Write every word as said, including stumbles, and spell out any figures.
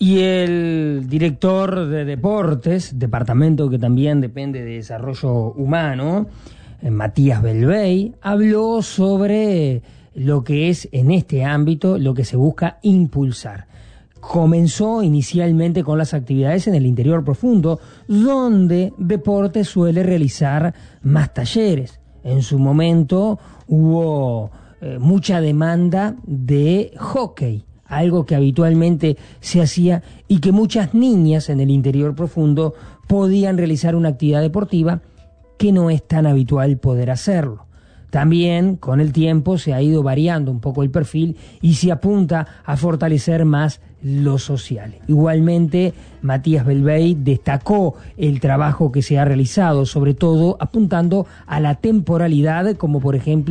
Y el director de deportes, departamento que también depende de desarrollo humano, eh, Matías Belvey, habló sobre lo que es en este ámbito lo que se busca impulsar. Comenzó inicialmente con las actividades en el interior profundo, donde deporte suele realizar más talleres. En su momento hubo eh, mucha demanda de hockey, algo que habitualmente se hacía y que muchas niñas en el interior profundo podían realizar una actividad deportiva que no es tan habitual poder hacerlo. También con el tiempo se ha ido variando un poco el perfil y se apunta a fortalecer más lo social. Igualmente, Matías Belvey destacó el trabajo que se ha realizado, sobre todo apuntando a la temporalidad, como por ejemplo